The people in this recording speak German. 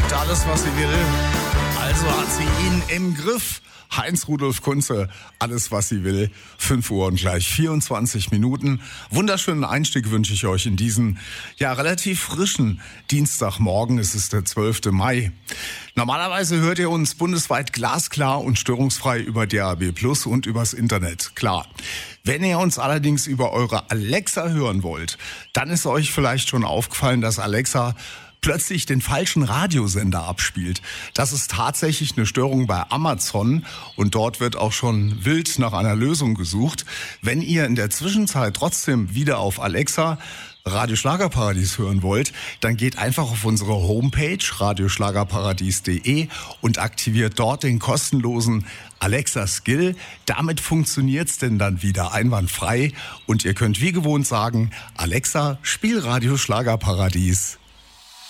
kriegt alles, was sie will. Also hat sie ihn im Griff. Heinz-Rudolf Kunze, alles, was sie will. 5 Uhr und gleich 24 Minuten. Wunderschönen Einstieg wünsche ich euch in diesen, relativ frischen Dienstagmorgen. Es ist der 12. Mai. Normalerweise hört ihr uns bundesweit glasklar und störungsfrei über DAB+ und übers Internet. Klar. Wenn ihr uns allerdings über eure Alexa hören wollt, dann ist euch vielleicht schon aufgefallen, dass Alexa plötzlich den falschen Radiosender abspielt. Das ist tatsächlich eine Störung bei Amazon und dort wird auch schon wild nach einer Lösung gesucht. Wenn ihr in der Zwischenzeit trotzdem wieder auf Alexa Radio Schlagerparadies hören wollt, dann geht einfach auf unsere Homepage radioschlagerparadies.de und aktiviert dort den kostenlosen Alexa Skill. Damit funktioniert's denn dann wieder einwandfrei und ihr könnt wie gewohnt sagen, Alexa, spiel Radio Schlagerparadies.